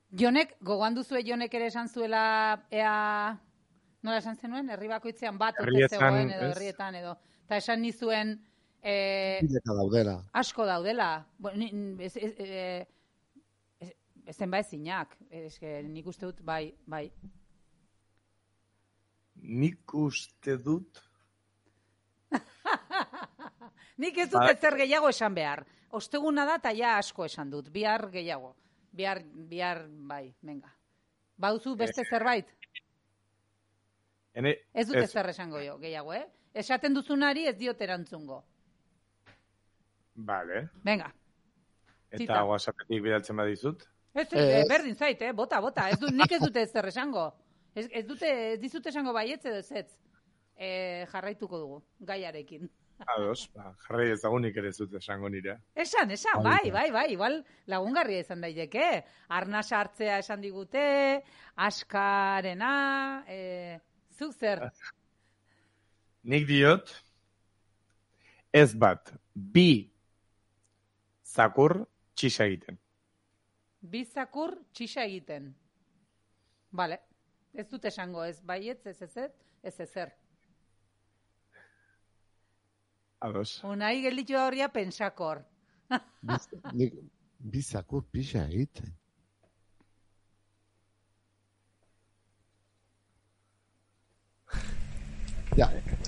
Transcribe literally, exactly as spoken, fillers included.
Jonek, gogoan duzue Jonek ere esan zuela, ea, nola esan zenuen, herri bakoitzean bat ote zegoen edo herrietan edo. Eta esan nizuen, eh, Bileka daudela. asko daudela. Bueno, ez, ez, ez, ez, ezen ba ezinak. Ez, nik uste dut, bai, bai. Nik uste dut... Nik ez dut ezer gehiago esan behar. Osteguna da eta ja asko esan dut. Bihar gehiago. Bihar, bihar, bai, venga. Bauzu beste zerbait? Ene, ez dut ezer esango jo, gehiago, eh? Esaten duzunari ez diot erantzungo. Vale. Venga. Eta WhatsAppetik bidaltzen badizut? Ez, ez, berdin zait, eh? Bota, bota. Ez dut, nik ez dute ezer esango. Ez, ez dute, ez dizut esango baietz edo ez ez. E, jarraituko dugu, gaiarekin. Ados, ba, jarrai ezagunik ere zut esango nire. Esan, esan, bai, bai, bai, igual lagungarria izan daiteke. Arnasa hartzea esan digute, askarena, e, zuk zer? Nik diot, ez bat, bi zakur txisa egiten. Bi zakur txisa egiten. Vale, ez dut esango, ez baietz, ez ez ez, ez ezer. Ados. Unai gelditu horria pensakor. Bizakur pixa egiten. Ja.